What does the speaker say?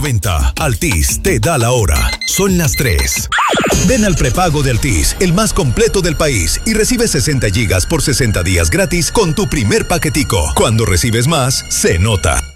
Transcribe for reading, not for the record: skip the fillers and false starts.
990. Altis te da la hora. Son las 3. Ven al prepago de Altis, el más completo del país, y recibe 60 gigas por 60 días gratis con tu primer paquetico. Cuando recibes más, se nota.